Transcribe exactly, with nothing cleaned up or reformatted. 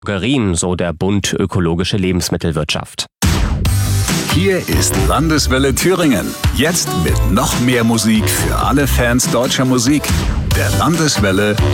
Drogerien, so der Bund Ökologische Lebensmittelwirtschaft. Hier ist Landeswelle Thüringen. Jetzt mit noch mehr Musik für alle Fans deutscher Musik. Der Landeswelle